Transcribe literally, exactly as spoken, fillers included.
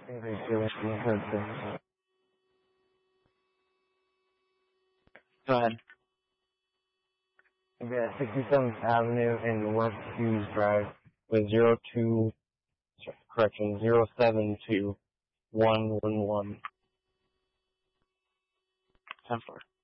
think they do it in the heard things. Go ahead. It'll be at sixty-seventh Avenue and West Hughes Drive with zero two, correction, zero seven two one one one. ten four.